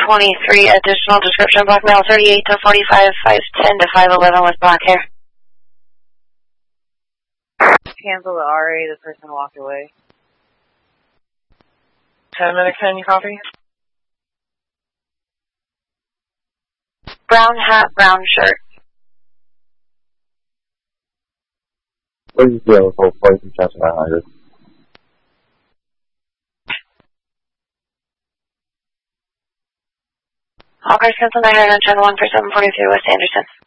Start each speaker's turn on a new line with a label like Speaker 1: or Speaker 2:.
Speaker 1: 23 additional description, black male, 38 to 45, 5'10 to 5'11 with black hair.
Speaker 2: Cancel the RA, the person walked away. 10 minutes, can you copy?
Speaker 1: Brown hat, brown shirt.
Speaker 3: Please deal with both places, Chester 900.
Speaker 1: All cars cancel 910-1 for 743 West Anderson.